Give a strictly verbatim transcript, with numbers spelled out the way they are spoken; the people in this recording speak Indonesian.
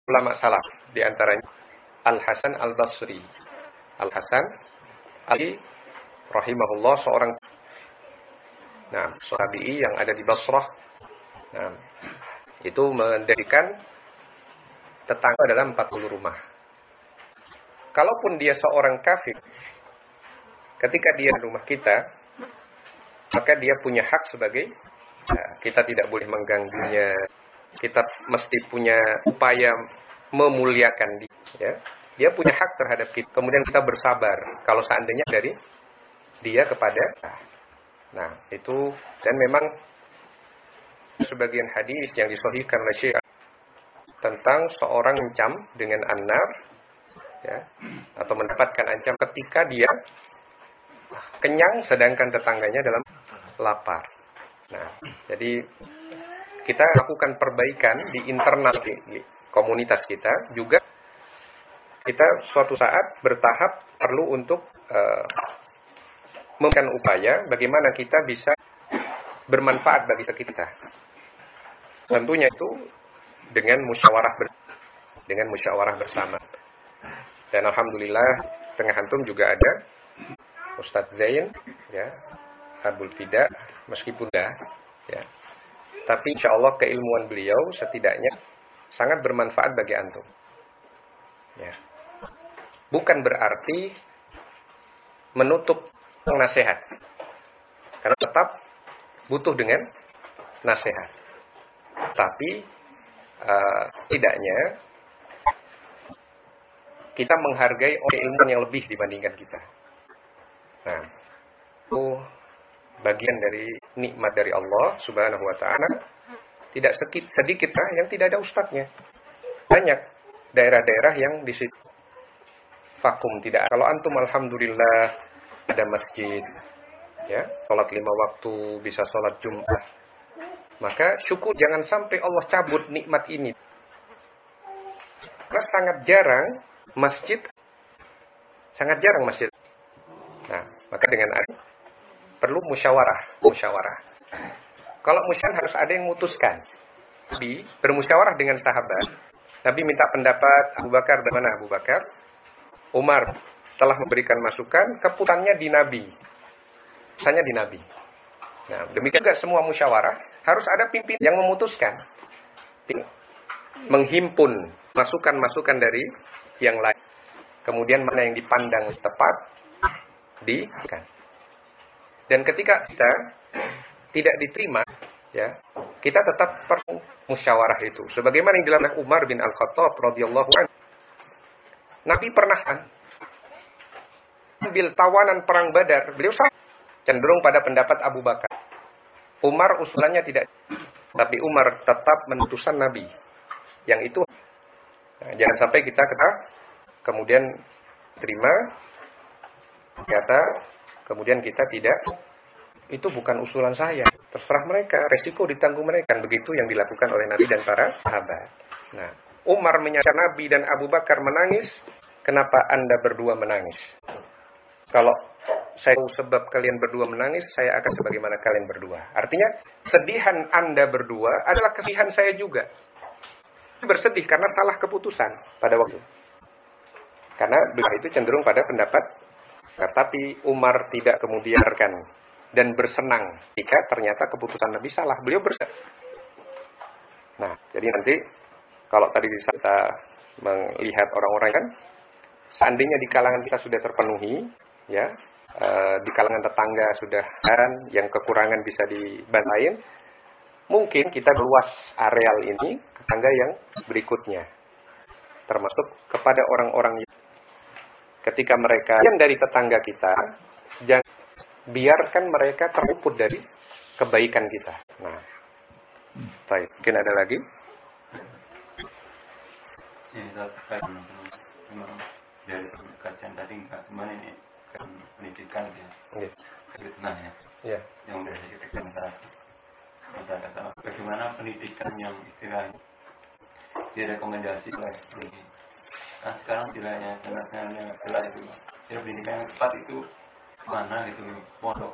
ulama salaf, di antaranya Al-Hasan Al-Basri. Al-Hasan Al-Basri rahimahullah, seorang nah, sahabi yang ada di Basrah. Nah, itu mendirikan tetangga dalam empat puluh rumah. Kalaupun dia seorang kafir, ketika dia di rumah kita, maka dia punya hak sebagai, nah, kita tidak boleh mengganggunya. Kita mesti punya upaya memuliakan dia. Ya. Dia punya hak terhadap kita. Kemudian kita bersabar kalau seandainya dari dia kepada. Nah, itu, dan memang sebagian hadis yang disahihkan oleh Syekh tentang seorang mencam dengan an-nar, ya, atau mendapatkan ancam ketika dia kenyang sedangkan tetangganya dalam lapar. Nah, jadi kita lakukan perbaikan di internal di, di komunitas kita, juga kita suatu saat bertahap perlu untuk uh, memberikan upaya bagaimana kita bisa bermanfaat bagi sekitar. Tentunya itu dengan musyawarah ber, dengan musyawarah bersama. Dan alhamdulillah tengah antum juga ada Ustadz Zain, ya, Abdul Fida, meskipun dah, ya, tapi insya Allah keilmuan beliau setidaknya sangat bermanfaat bagi antum. Ya. Bukan berarti menutup nasihat, karena tetap butuh dengan nasihat. Tapi uh, tidaknya kita menghargai ilmu yang lebih dibandingkan kita. Nah, itu bagian dari nikmat dari Allah Subhanahu wa taala. Tidak sedikit yang tidak ada ustadznya. Banyak daerah-daerah yang di situ vakum, tidak. Kalau antum alhamdulillah ada masjid, ya, salat lima waktu, bisa salat Jumat, maka syukur, jangan sampai Allah cabut nikmat ini. Karena sangat jarang masjid, sangat jarang masjid. Nah, maka dengan ada perlu musyawarah, musyawarah. Kalau musyawarah harus ada yang memutuskan. Nabi bermusyawarah dengan sahabat. Nabi minta pendapat Abu Bakar, dan mana Abu Bakar? Umar. Setelah memberikan masukan, keputusannya di Nabi. Keputusannya di Nabi. Nah, demikian juga semua musyawarah harus ada pimpinan yang memutuskan. Menghimpun masukan-masukan dari yang lain. Kemudian mana yang dipandang tepat, dikan. Dan ketika kita tidak diterima, ya, kita tetap perlu musyawarah itu. Sebagaimana yang dilakukan Umar bin Al-Khattab radhiyallahu anhu. Nabi pernah ambil tawanan perang Badar, beliau cenderung pada pendapat Abu Bakar. Umar usulannya tidak, tapi Umar tetap memutuskan Nabi. Yang itu, nah, jangan sampai kita kata kemudian terima kata, kemudian kita tidak. Itu bukan usulan saya, terserah mereka, resiko ditanggung mereka. Begitu yang dilakukan oleh Nabi dan para sahabat. Nah, Umar menyatakan Nabi dan Abu Bakar menangis, kenapa Anda berdua menangis? Kalau saya tahu sebab kalian berdua menangis, saya akan sebagaimana kalian berdua. Artinya, sedihan Anda berdua adalah kesedihan saya juga. Bersedih karena salah keputusan pada waktu. Karena beliau itu cenderung pada pendapat, tapi Umar tidak kemudian menyerahkan dan bersenang jika ternyata keputusan Nabi salah. Beliau bersenang. Nah, jadi nanti kalau tadi kita melihat orang-orang kan, seandainya di kalangan kita sudah terpenuhi, ya, e, di kalangan tetangga sudah kan, yang kekurangan bisa dibantain, mungkin kita luas areal ini ke tetangga yang berikutnya, termasuk kepada orang-orang yang ketika mereka yang dari tetangga kita, jangan biarkan mereka terluput dari kebaikan kita. Nah, baik, mungkin ada lagi? Ini terkait memang dari kajian tadi nggak kemana ini kan pendidikan ya, yeah. Fitnah ya, yeah. Yang dari kita kata bagaimana pendidikan yang istilahnya direkomendasi oleh ini. Nah sekarang istilahnya jelasnya jelas itu, ya pendidikan yang tepat itu mana gitu, pondok